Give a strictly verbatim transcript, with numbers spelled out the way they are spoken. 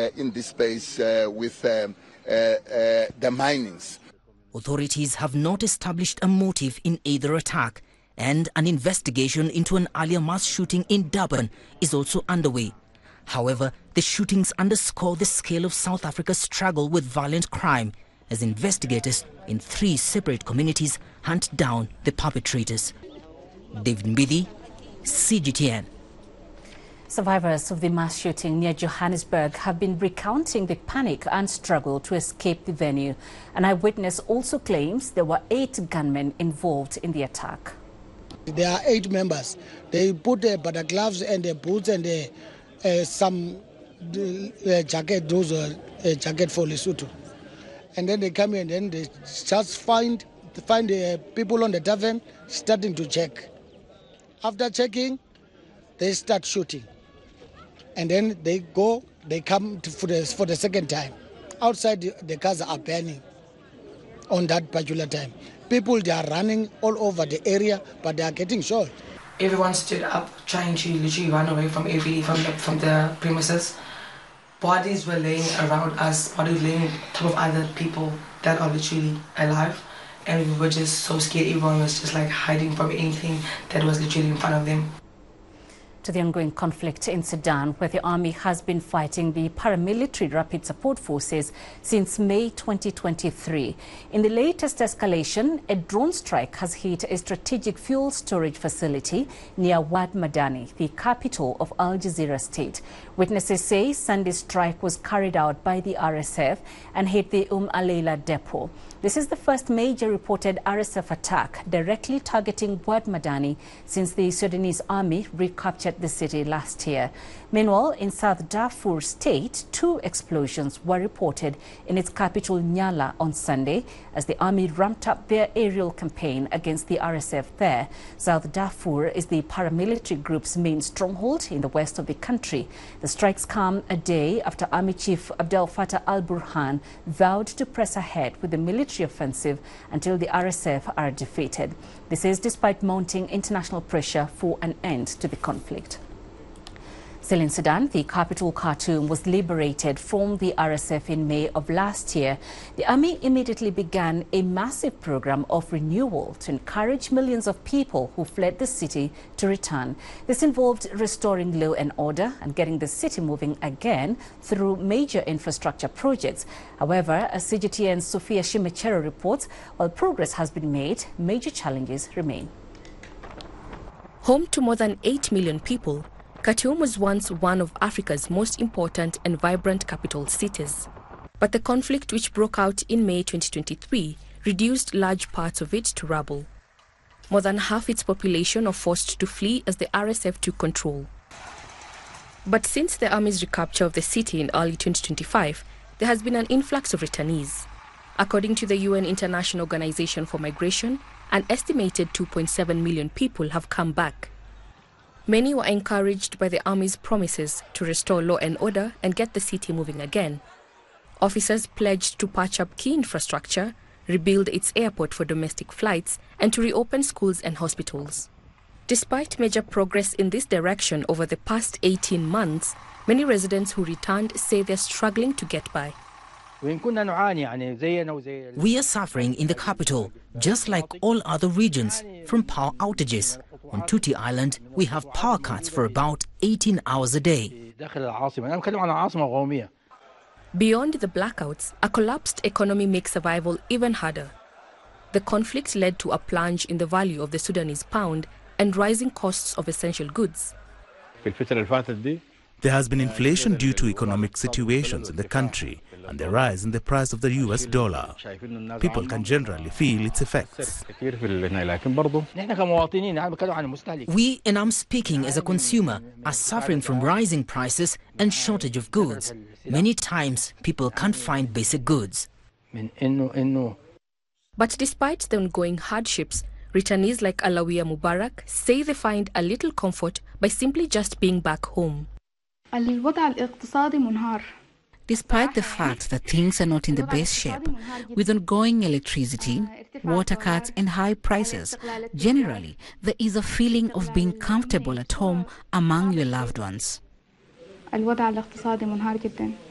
in this space uh, with um, uh, uh, the minings. Authorities have not established a motive in either attack, and an investigation into an earlier mass shooting in Durban is also underway. However, the shootings underscore the scale of South Africa's struggle with violent crime, as investigators in three separate communities hunt down the perpetrators. David Mbidi, C G T N. Survivors of the mass shooting near Johannesburg have been recounting the panic and struggle to escape the venue. An eyewitness also claims there were eight gunmen involved in the attack. There are eight members. They put the uh, gloves and the boots and the, uh, some uh, jacket, those uh, uh, jacket for Lesotho. And then they come in and they just find find the uh, people on the tavern starting to check. After checking, they start shooting. And then they go, they come to, for, the, for the second time. Outside, the, the cars are burning on that particular time. People, they are running all over the area, but they are getting shot. Everyone stood up, trying to literally run away from every from the, from the premises. Bodies were laying around us, bodies laying on top of other people that are literally alive. And we were just so scared. Everyone was just like hiding from anything that was literally in front of them. To the ongoing conflict in Sudan, where the army has been fighting the paramilitary rapid support forces since May twenty twenty-three. In the latest escalation, a drone strike has hit a strategic fuel storage facility near Wad Madani, the capital of Al Jazeera state. Witnesses say Sunday's strike was carried out by the R S F and hit the Umm Alayla depot. This is the first major reported R S F attack directly targeting Wad Madani since the Sudanese army recaptured the city last year. Meanwhile, in South Darfur state, two explosions were reported in its capital Nyala on Sunday as the army ramped up their aerial campaign against the R S F there. South Darfur is the paramilitary group's main stronghold in the west of the country. The strikes come a day after Army Chief Abdel Fattah al-Burhan vowed to press ahead with the military offensive until the R S F are defeated. This is despite mounting international pressure for an end to the conflict. Still in Sudan, the capital Khartoum was liberated from the R S F in May of last year. The army immediately began a massive program of renewal to encourage millions of people who fled the city to return. This involved restoring law and order and getting the city moving again through major infrastructure projects. However, as C G T N's Sophia Shimechero reports, while progress has been made, major challenges remain. Home to more than eight million people, Khartoum was once one of Africa's most important and vibrant capital cities. But the conflict which broke out in May twenty twenty-three reduced large parts of it to rubble. More than half its population are forced to flee as the R S F took control. But since the army's recapture of the city in early twenty twenty-five, there has been an influx of returnees. According to the U N International Organization for Migration, an estimated two point seven million people have come back. Many were encouraged by the army's promises to restore law and order and get the city moving again. Officers pledged to patch up key infrastructure, rebuild its airport for domestic flights, and to reopen schools and hospitals. Despite major progress in this direction over the past eighteen months, many residents who returned say they're struggling to get by. We are suffering in the capital, just like all other regions, from power outages. On Tuti Island, we have power cuts for about eighteen hours a day. Beyond the blackouts, a collapsed economy makes survival even harder. The conflict led to a plunge in the value of the Sudanese pound and rising costs of essential goods. There has been inflation due to economic situations in the country and the rise in the price of the U S dollar. People can generally feel its effects. We, and I'm speaking as a consumer, are suffering from rising prices and shortage of goods. Many times, people can't find basic goods. But despite the ongoing hardships, returnees like Alawiya Mubarak say they find a little comfort by simply just being back home. Despite the fact that things are not in the best shape, with ongoing electricity, water cuts and high prices, generally there is a feeling of being comfortable at home among your loved ones.